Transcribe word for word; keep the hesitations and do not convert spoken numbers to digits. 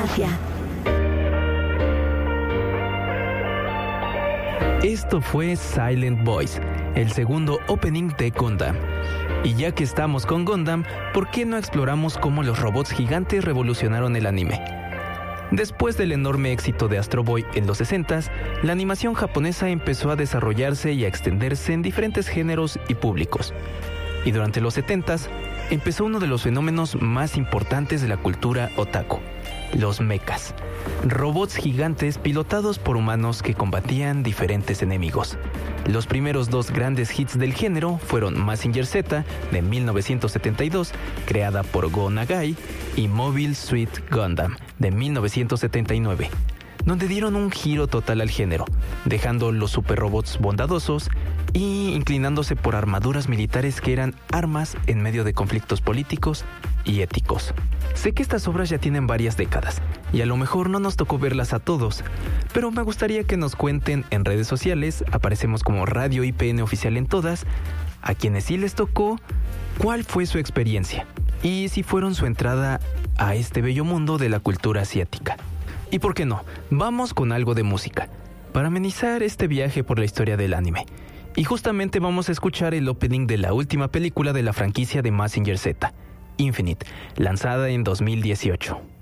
nostalgia. Esto fue Silent Voice, el segundo opening de Gundam. Y ya que estamos con Gundam, ¿por qué no exploramos cómo los robots gigantes revolucionaron el anime? Después del enorme éxito de Astro Boy en los sesentas, la animación japonesa empezó a desarrollarse y a extenderse en diferentes géneros y públicos. Y durante los setentas, empezó uno de los fenómenos más importantes de la cultura otaku, los mechas. Robots gigantes pilotados por humanos que combatían diferentes enemigos. Los primeros dos grandes hits del género fueron Mazinger Z de mil novecientos setenta y dos, creada por Go Nagai, y Mobile Suit Gundam de mil novecientos setenta y nueve, donde dieron un giro total al género, dejando los superrobots bondadosos y inclinándose por armaduras militares que eran armas en medio de conflictos políticos y éticos. Sé que estas obras ya tienen varias décadas, y a lo mejor no nos tocó verlas a todos, pero me gustaría que nos cuenten en redes sociales, aparecemos como Radio I P N Oficial en todas, a quienes sí les tocó, cuál fue su experiencia, y si fueron su entrada a este bello mundo de la cultura asiática. Y por qué no, vamos con algo de música, para amenizar este viaje por la historia del anime. Y justamente vamos a escuchar el opening de la última película de la franquicia de Mazinger Z, Infinite, lanzada en dos mil dieciocho.